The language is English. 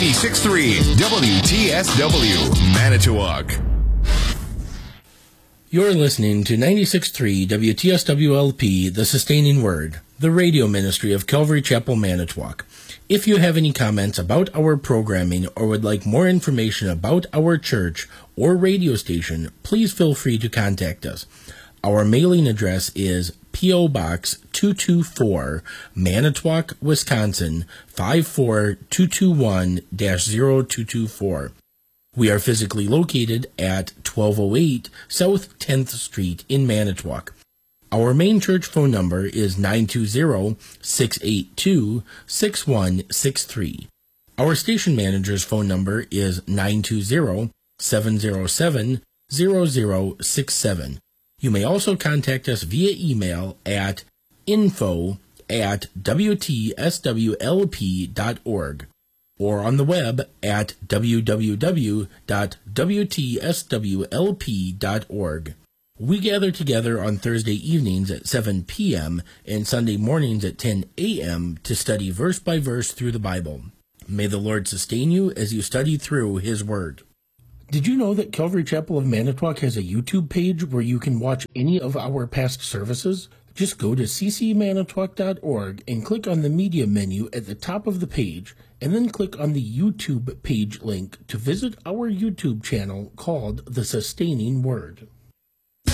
96.3 WTSW, Manitowoc. You're listening to 96.3 WTSWLP, The Sustaining Word, the radio ministry of Calvary Chapel, Manitowoc. If you have any comments about our programming or would like more information about our church or radio station, please feel free to contact us. Our mailing address is P.O. Box 224, Manitowoc, Wisconsin 54221-0224. We are physically located at 1208 South 10th Street in Manitowoc. Our main church phone number is 920-682-6163. Our station manager's phone number is 920-707-0067. You may also contact us via email at info@wtswlp.org or on the web at www.wtswlp.org. We gather together on Thursday evenings at 7 p.m. and Sunday mornings at 10 a.m. to study verse by verse through the Bible. May the Lord sustain you as you study through His Word. Did you know that Calvary Chapel of Manitowoc has a YouTube page where you can watch any of our past services? Just go to ccmanitowoc.org and click on the media menu at the top of the page, and then click on the YouTube page link to visit our YouTube channel called The Sustaining Word.